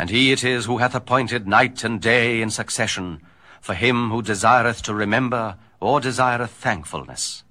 And he it is who hath appointed night and day in succession, for him who desireth to remember or desireth thankfulness.